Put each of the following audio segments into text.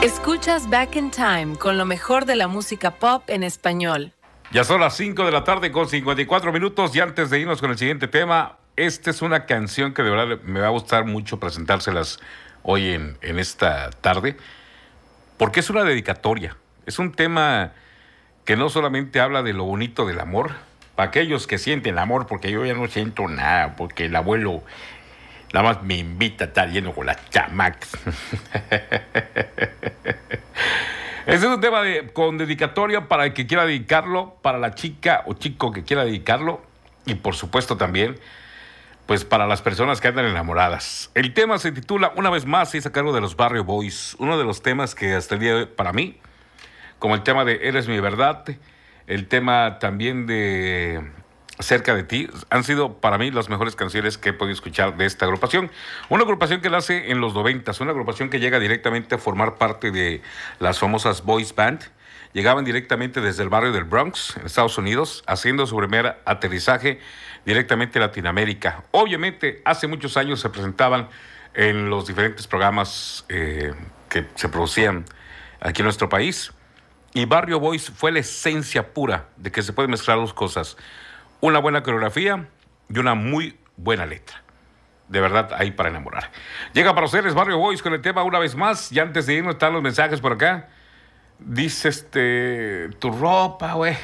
Escuchas Back in Time con lo mejor de la música pop en español. Ya son las 5 de la tarde con 54 minutos y antes de irnos con el siguiente tema, esta es una canción que de verdad me va a gustar mucho presentárselas hoy en esta tarde, porque es una dedicatoria, es un tema que no solamente habla de lo bonito del amor, para aquellos que sienten amor, porque yo ya no siento nada, porque el abuelo nada más me invita a estar lleno con las chamacas. Este es un tema con dedicatoria para el que quiera dedicarlo, para la chica o chico que quiera dedicarlo, y por supuesto también, pues para las personas que andan enamoradas. El tema se titula Una vez más y es a cargo de los Barrio Boys, uno de los temas que hasta el día de hoy, para mí, como el tema de Eres mi verdad, el tema también de Cerca de ti, han sido para mí las mejores canciones que he podido escuchar de esta agrupación. Una agrupación que nace en los 90, una agrupación que llega directamente a formar parte de las famosas boys band. Llegaban directamente desde el barrio del Bronx, en Estados Unidos, haciendo su primer aterrizaje directamente a Latinoamérica. Obviamente, hace muchos años se presentaban en los diferentes programas que se producían aquí en nuestro país. Y Barrio Boys fue la esencia pura de que se pueden mezclar dos cosas. Una buena coreografía y una muy buena letra. De verdad, ahí para enamorar. Llega para ustedes Barrio Boys con el tema Una vez más. Y antes de irnos están los mensajes por acá. Dice tu ropa, güey.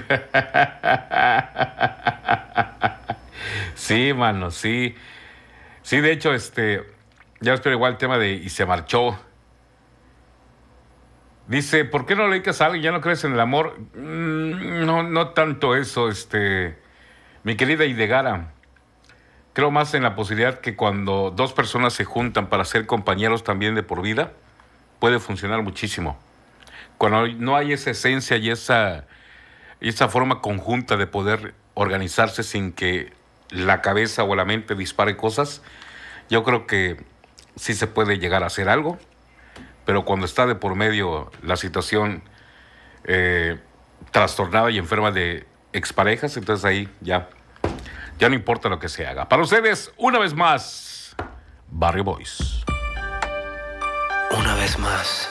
Sí, mano, sí. Sí, de hecho, ya espero igual el tema de Y se marchó. Dice, ¿por qué no le dedicas a alguien? ¿Ya no crees en el amor? No tanto eso, mi querida Idegara. Creo más en la posibilidad que cuando dos personas se juntan para ser compañeros también de por vida, puede funcionar muchísimo. Cuando no hay esa esencia y esa forma conjunta de poder organizarse sin que la cabeza o la mente dispare cosas, yo creo que sí se puede llegar a hacer algo, pero cuando está de por medio la situación trastornada y enferma de exparejas, entonces ahí ya no importa lo que se haga. Para ustedes, una vez más, Barrio Boys. Una vez más,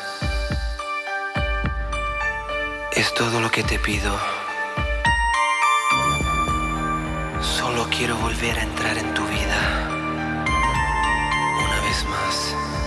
es todo lo que te pido. Solo quiero volver a entrar en tu vida.